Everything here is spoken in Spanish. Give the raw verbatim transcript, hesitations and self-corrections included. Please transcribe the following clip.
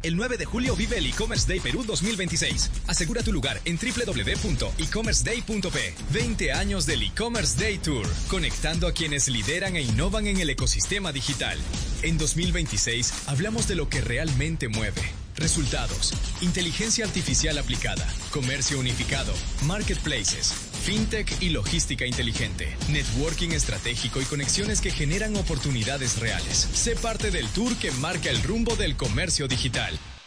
El nueve de julio vive el E-Commerce Day Perú dos mil veintiséis. Asegura tu lugar en doble u doble u doble u punto e commerce day punto pe. veinte años del E-Commerce Day Tour, conectando a quienes lideran e innovan en el ecosistema digital. En dos mil veintiséis hablamos de lo que realmente mueve. Resultados, inteligencia artificial aplicada, comercio unificado, marketplaces, fintech y logística inteligente, networking estratégico y conexiones que generan oportunidades reales. Sé parte del tour que marca el rumbo del comercio digital.